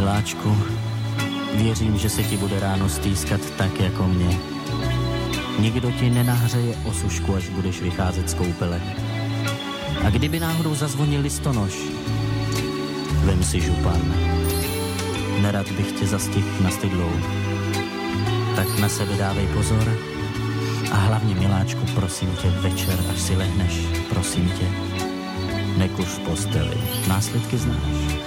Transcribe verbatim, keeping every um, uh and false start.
Miláčku, věřím, že se ti bude ráno stýskat tak jako mě. Nikdo ti nenahřeje osušku, až budeš vycházet z koupele. A kdyby náhodou zazvonil listonoš, vem si župan. Nerad bych tě zastihl na stydlou. Tak na sebe dávej pozor. A hlavně, miláčku, prosím tě, večer, až si lehneš, prosím tě, nekuř v posteli. Následky znáš.